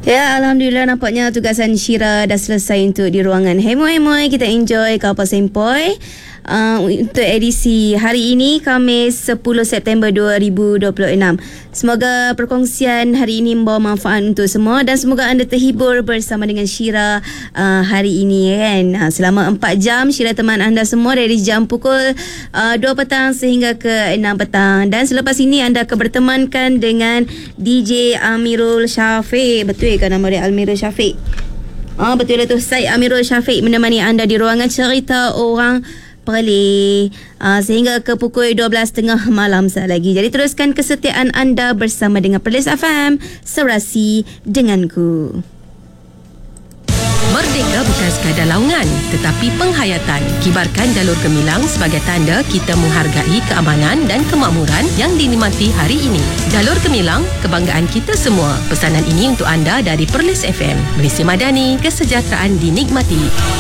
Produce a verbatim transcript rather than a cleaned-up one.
Ya, Alhamdulillah nampaknya tugasan Syira dah selesai untuk di ruangan Hemoy-Hemoy. Kita enjoy kapal sempoi uh, untuk edisi hari ini, Khamis sepuluh September dua ribu dua puluh enam. Semoga perkongsian hari ini membawa manfaat untuk semua dan semoga anda terhibur bersama dengan Syira uh, hari ini kan. Uh, selama empat jam Syira teman anda semua dari jam pukul uh, dua petang sehingga ke enam petang. Dan selepas ini anda akan bertemankan dengan D J Amirul Syafiq. Betul kan nama dia, Amirul Syafiq? Ah, betul lah tu, Syed Amirul Syafiq menemani anda di ruangan cerita orang Perlis uh, sehingga ke pukul dua belas tiga puluh malam saat lagi. Jadi teruskan kesetiaan anda bersama dengan Perlis F M, serasi denganku. Merdeka bukan sekadar laungan, tetapi penghayatan. Kibarkan jalur gemilang sebagai tanda kita menghargai keamanan dan kemakmuran yang dinikmati hari ini. Jalur gemilang, kebanggaan kita semua. Pesanan ini untuk anda dari Perlis F M. Malaysia Madani, kesejahteraan dinikmati.